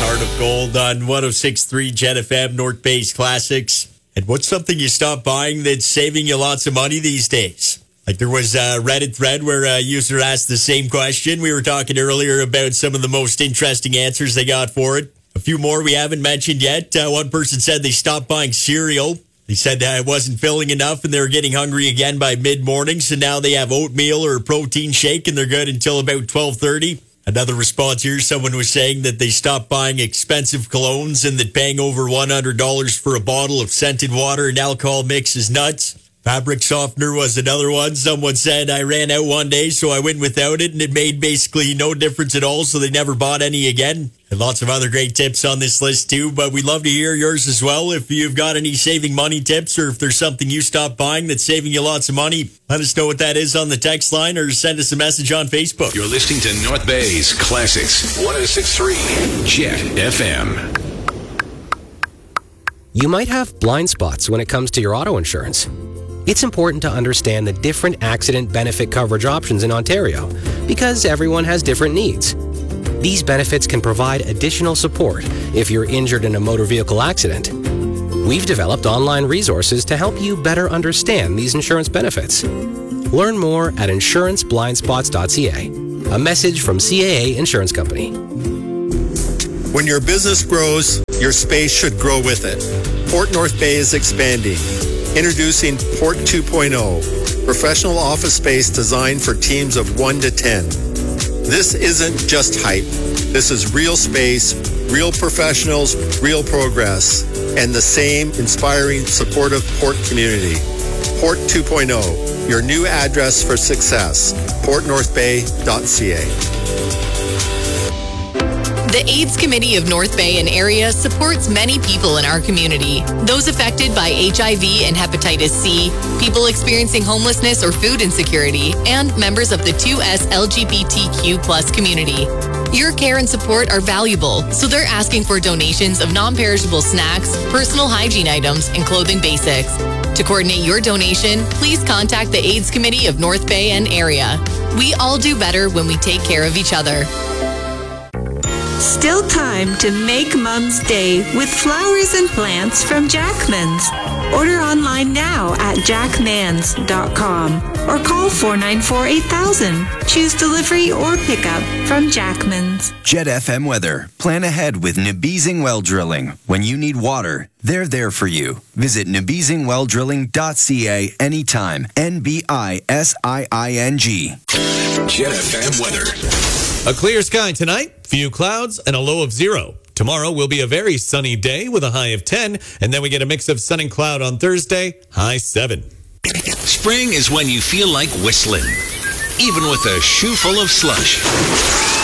Heart of Gold on 106.3 Jet FM, North Bay's Classics. And what's something you stop buying that's saving you lots of money these days? Like there was a Reddit thread where a user asked the same question. We were talking earlier about some of the most interesting answers they got for it. A few more we haven't mentioned yet. One person said they stopped buying cereal. They said it wasn't filling enough and they were getting hungry again by mid-morning. So now they have oatmeal or a protein shake and they're good until about 12:30. Another response here, someone was saying that they stopped buying expensive colognes and that paying over $100 for a bottle of scented water and alcohol mix is nuts. Fabric softener was another one. Someone said, I ran out one day, so I went without it, and it made basically no difference at all, so they never bought any again. And lots of other great tips on this list, too, but we'd love to hear yours as well. If you've got any saving money tips or if there's something you stopped buying that's saving you lots of money, let us know what that is on the text line or send us a message on Facebook. You're listening to North Bay's Classics, 106.3 Jet FM. You might have blind spots when it comes to your auto insurance. It's important to understand the different accident benefit coverage options in Ontario because everyone has different needs. These benefits can provide additional support if you're injured in a motor vehicle accident. We've developed online resources to help you better understand these insurance benefits. Learn more at insuranceblindspots.ca. A message from CAA Insurance Company. When your business grows, your space should grow with it. Port North Bay is expanding. Introducing Port 2.0, professional office space designed for teams of 1 to 10. This isn't just hype. This is real space, real professionals, real progress, and the same inspiring, supportive Port community. Port 2.0, your new address for success. portnorthbay.ca. The AIDS Committee of North Bay and area supports many people in our community. Those affected by HIV and hepatitis C, people experiencing homelessness or food insecurity, and members of the 2S LGBTQ+ community. Your care and support are valuable, so they're asking for donations of non-perishable snacks, personal hygiene items, and clothing basics. To coordinate your donation, please contact the AIDS Committee of North Bay and area. We all do better when we take care of each other. Still time to make Mom's Day with flowers and plants from Jackman's. Order online now at jackmans.com or call 494-8000. Choose delivery or pickup from Jackman's. Jet FM weather. Plan ahead with Nabizing Well Drilling. When you need water, they're there for you. Visit nabizingwelldrilling.ca anytime. NBISIING. Jet FM weather. A clear sky tonight, few clouds, and a low of 0. Tomorrow will be a very sunny day with a high of 10, and then we get a mix of sun and cloud on Thursday, high 7. Spring is when you feel like whistling, even with a shoe full of slush.